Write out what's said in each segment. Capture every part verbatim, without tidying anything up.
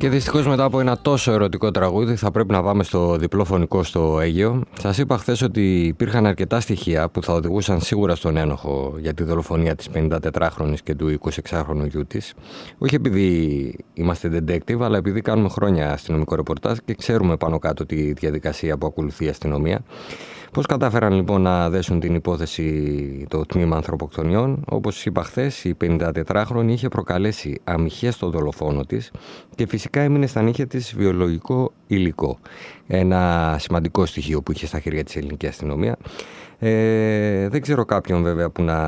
Και δυστυχώς μετά από ένα τόσο ερωτικό τραγούδι θα πρέπει να πάμε στο διπλό φωνικό στο Αίγαιο. Σας είπα χθες ότι υπήρχαν αρκετά στοιχεία που θα οδηγούσαν σίγουρα στον ένοχο για τη δολοφονία της πενηντατετράχρονης και του εικοσιεξάχρονου γιού της. Όχι επειδή είμαστε detective, αλλά επειδή κάνουμε χρόνια αστυνομικό ρεπορτάζ και ξέρουμε πάνω κάτω τη διαδικασία που ακολουθεί η αστυνομία. Πώς κατάφεραν λοιπόν να δέσουν την υπόθεση το τμήμα ανθρωποκτονιών? Όπως είπα χθες, η πενηντατετράχρονη είχε προκαλέσει αμυχές στο δολοφόνο της και φυσικά έμεινε στα νύχια της βιολογικό υλικό. Ένα σημαντικό στοιχείο που είχε στα χέρια της ελληνική αστυνομία. Ε, δεν ξέρω κάποιον βέβαια που να...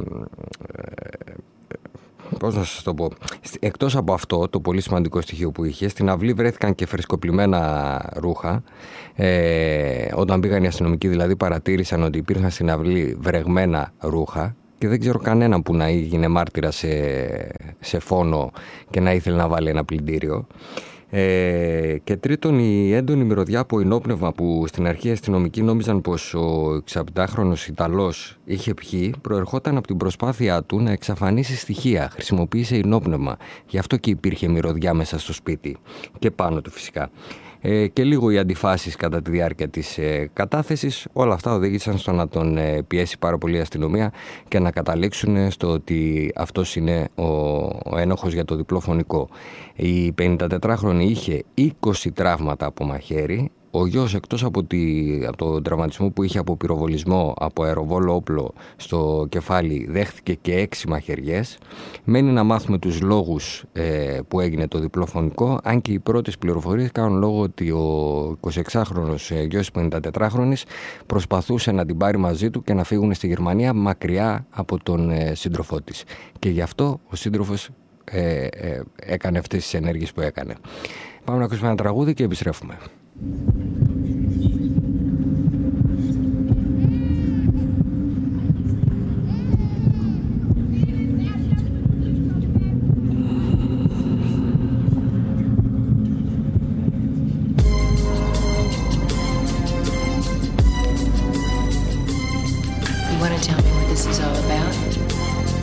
Πώς να σας το πω. Εκτός από αυτό, το πολύ σημαντικό στοιχείο που είχε, στην αυλή βρέθηκαν και φρεσκοπλημμένα ρούχα. Ε, όταν πήγαν οι αστυνομικοί δηλαδή παρατήρησαν ότι υπήρχαν στην αυλή βρεγμένα ρούχα και δεν ξέρω κανέναν που να έγινε μάρτυρα σε, σε φόνο και να ήθελε να βάλει ένα πλυντήριο. Ε, και τρίτον, η έντονη μυρωδιά από ενόπνευμα που στην αρχή οι αστυνομικοί νόμιζαν πως ο εξαπεντάχρονος Ιταλός είχε πιει, προερχόταν από την προσπάθειά του να εξαφανίσει στοιχεία. Χρησιμοποίησε ενόπνευμα, γι' αυτό και υπήρχε μυρωδιά μέσα στο σπίτι και πάνω του φυσικά. Ε, και λίγο οι αντιφάσεις κατά τη διάρκεια της ε, κατάθεσης, όλα αυτά οδήγησαν στο να τον ε, πιέσει πάρα πολύ η αστυνομία και να καταλήξουν στο ότι αυτός είναι ο, ο ένοχος για το διπλό φωνικό. Η πενηντατετράχρονη είχε είκοσι τραύματα από μαχαίρι. Ο γιος, εκτός από, τη, από τον τραυματισμό που είχε από πυροβολισμό από αεροβόλο όπλο στο κεφάλι, δέχθηκε και έξι μαχαιριές. Μένει να μάθουμε τους λόγους ε, που έγινε το διπλό φωνικό, αν και οι πρώτες πληροφορίες κάνουν λόγο ότι ο εικοσιεξάχρονος ε, γιος της πενηντατετράχρονης προσπαθούσε να την πάρει μαζί του και να φύγουν στη Γερμανία μακριά από τον ε, σύντροφό της. Και γι' αυτό ο σύντροφος ε, ε, έκανε αυτές τις ενέργειες που έκανε. Πάμε να ακούσουμε ένα τραγούδι και επιστρέφουμε.